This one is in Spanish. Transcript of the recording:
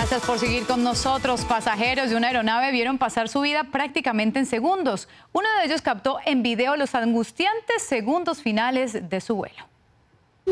Gracias por seguir con nosotros. Pasajeros de una aeronave vieron pasar su vida prácticamente en segundos. Uno de ellos captó en video los angustiantes segundos finales de su vuelo.